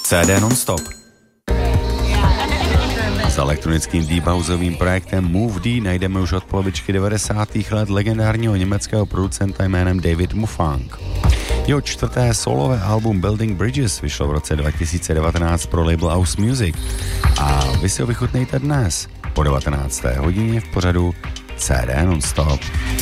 CD non-stop. S elektronickým deep houseovým projektem Move D najdeme už od polovičky 90. let legendárního německého producenta jménem David Mufang. Jeho čtvrté solové album Building Bridges vyšlo v roce 2019 pro label House Music a vy si ho vychutnejte dnes po 19. hodině v pořadu CD non-stop.